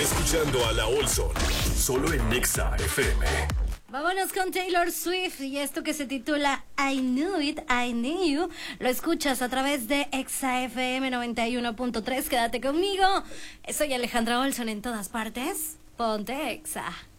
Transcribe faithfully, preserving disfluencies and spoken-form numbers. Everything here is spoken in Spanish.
Escuchando a la Olson, solo en Nexa F M. Vámonos con Taylor Swift y esto que se titula I Knew It, I Knew You. Lo escuchas a través de Exa F M noventa y uno punto tres. Quédate conmigo. Soy Alejandra Olson en todas partes. Ponte Exa.